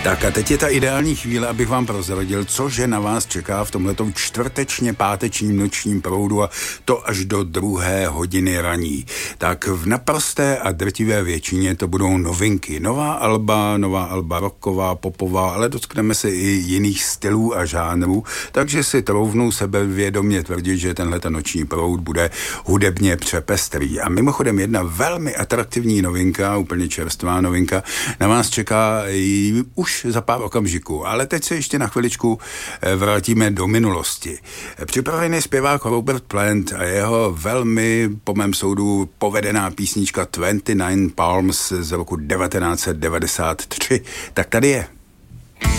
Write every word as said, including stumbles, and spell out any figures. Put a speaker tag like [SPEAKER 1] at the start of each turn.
[SPEAKER 1] Tak a teď je ta ideální chvíle, abych vám prozradil, cože na vás čeká v tomhletom čtvrtečně pátečním nočním proudu a to až do druhé hodiny raní. Tak v naprosté a drtivé většině to budou novinky. Nová alba, nová alba rocková, popová, ale dotkneme se i jiných stylů a žánrů, takže si troufnou sebevědomě tvrdit, že tenhle noční proud bude hudebně přepestrý. A mimochodem jedna velmi atraktivní novinka, úplně čerstvá novinka, na vás čeká i už za pár okamžiků, ale teď se ještě na chviličku vrátíme do minulosti. Připravený zpěvák Robert Plant a jeho velmi, po mém soudu, povedená písnička dvacet devět Palms z roku devatenáct set devadesát tři. Tak tady je.